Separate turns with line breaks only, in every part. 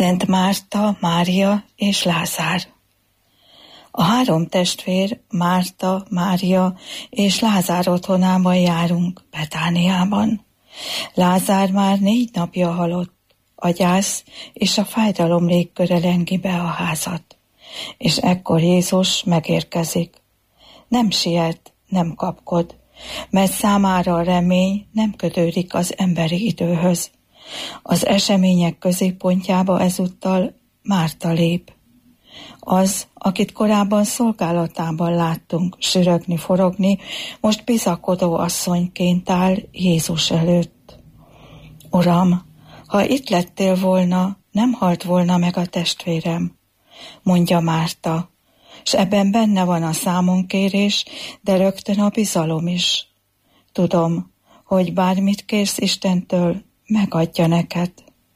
Szent Márta, Mária és Lázár. A három testvér, Márta, Mária és Lázár otthonában járunk, Betániában. Lázár már 4 napja halott, a gyász és a fájdalom légköre lengi be a házat, és ekkor Jézus megérkezik. Nem siet, nem kapkod, mert számára a remény nem kötődik az emberi időhöz. Az események középpontjába ezúttal Márta lép. Az, akit korábban szolgálatában láttunk sürögni, forogni, most bizakodó asszonyként áll Jézus előtt. Uram, ha itt lettél volna, nem halt volna meg a testvérem, mondja Márta, s ebben benne van a számonkérés, de rögtön a bizalom is. Tudom, hogy bármit kérsz Istentől, megadja neked.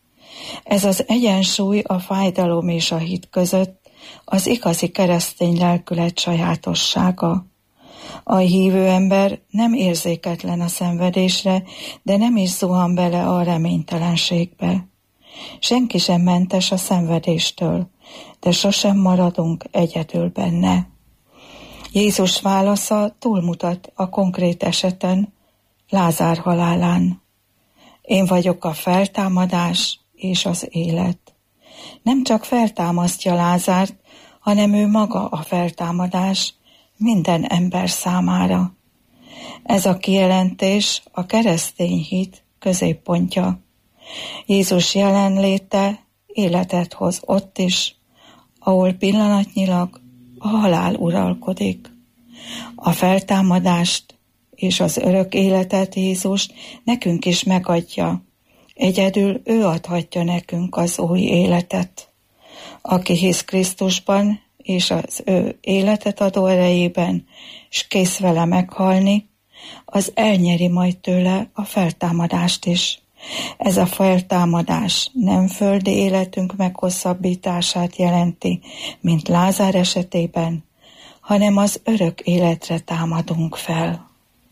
Ez az egyensúly a fájdalom és a hit között az igazi keresztény lelkület sajátossága. A hívő ember nem érzéketlen a szenvedésre, de nem is zuhan bele a reménytelenségbe. Senki sem mentes a szenvedéstől, de sosem maradunk egyedül benne. Jézus válasza túlmutat a konkrét eseten, Lázár halálán. Én vagyok a feltámadás és az élet. Nem csak feltámasztja Lázárt, hanem ő maga a feltámadás minden ember számára. Ez a kijelentés a keresztény hit középpontja. Jézus jelenléte életet hoz ott is, ahol pillanatnyilag a halál uralkodik. A feltámadást és az örök életet Jézus nekünk is megadja. Egyedül ő adhatja nekünk az új életet. Aki hisz Krisztusban és az ő életet adó erejében, s kész vele meghalni, az elnyeri majd tőle a feltámadást is. Ez a feltámadás nem földi életünk meghosszabbítását jelenti, mint Lázár esetében, hanem az örök életre támadunk fel.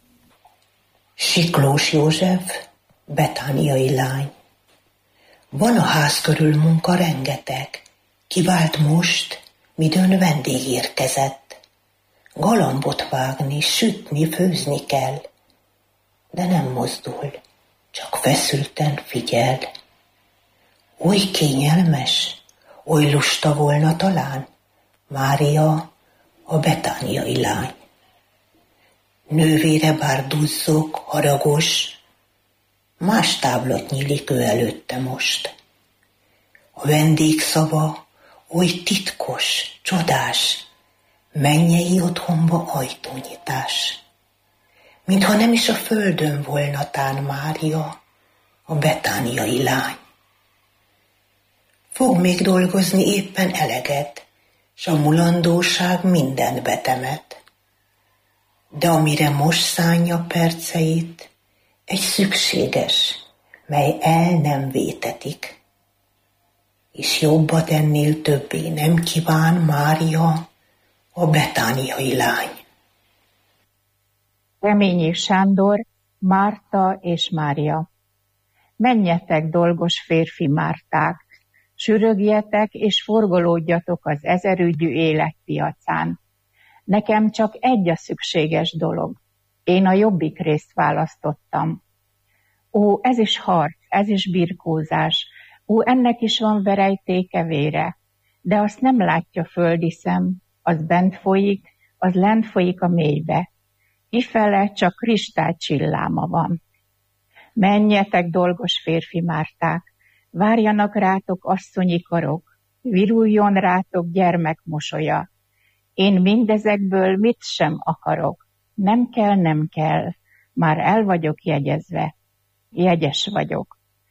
Siklós József, betániai lány. Van a ház körül munka rengeteg, kivált most, midőn vendég érkezett. Galambot vágni, sütni, főzni kell, de nem mozdul, csak feszülten figyel. Oly kényelmes, oly lusta volna talán Mária, a betániai lány. Nővére bár duzzog, haragos, más táblat nyílik ő előtte most. A vendég szava oly titkos, csodás, mennyei otthonba ajtónyitás. Mintha nem is a földön volna tán Mária, a betániai lány. Fog még dolgozni éppen eleget, s a mulandóság mindent betemet. De amire most szánja perceit, egy szükséges, mely el nem vétetik. És jobbat ennél többé nem kíván Mária, a betániai lány.
Reményi Sándor, Márta és Mária. Menjetek, dolgos férfi Márták, sürögjetek és forgolódjatok az ezerügyű életpiacán. Nekem csak egy a szükséges dolog. Én a jobbik részt választottam. Ó, ez is harc, ez is birkózás. Ó, ennek is van verejtéke vére. De azt nem látja földi szem. Az bent folyik, az lent folyik a mélybe. Ifele csak kristálycsilláma van. Menjetek, dolgos férfi Márták, várjanak rátok asszonyi karok, viruljon rátok gyermek mosolya. Én mindezekből mit sem akarok. Nem kell, nem kell, már el vagyok jegyezve. Jegyes vagyok.